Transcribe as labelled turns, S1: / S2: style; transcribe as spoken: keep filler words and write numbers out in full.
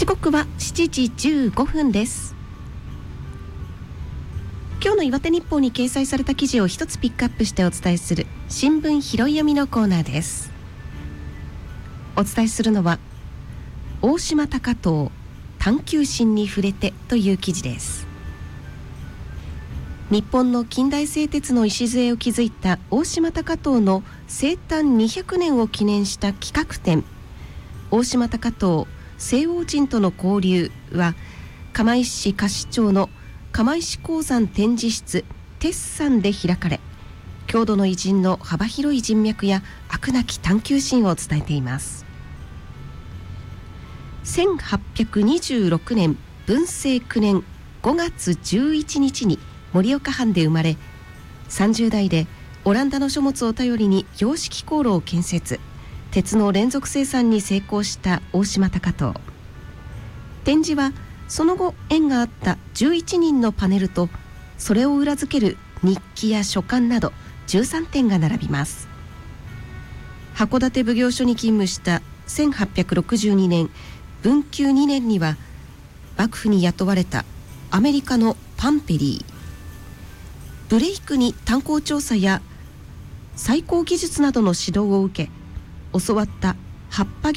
S1: 時刻はしちじじゅうごふんです。今日の岩手日報に掲載された記事を一つピックアップしてお伝えする新聞拾い読みのコーナーです。お伝えするのは大島高遠探求心に触れてという記事です。日本の近代製鉄の礎を築いた大島高遠の生誕にひゃくねんを記念した企画展、大島高遠西欧人との交流は釜石市河岸町の釜石鉱山展示室鉄山で開かれ、郷土の偉人の幅広い人脈や飽くなき探求心を伝えています。せんはっぴゃくにじゅうろくねん文政くねんごがつじゅういちにちに盛岡藩で生まれ、さんじゅう代でオランダの書物を頼りに洋式航路を建設、鉄の連続生産に成功した大島高遠。展示はその後縁があったじゅういちにんのパネルと、それを裏付ける日記や書簡などじゅうさんてんが並びます。函館奉行所に勤務したせんはっぴゃくろくじゅうにねん文久にねんには幕府に雇われたアメリカのパンペリー、ブレイクに炭鉱調査や最高技術などの指導を受け、教わった葉っぱ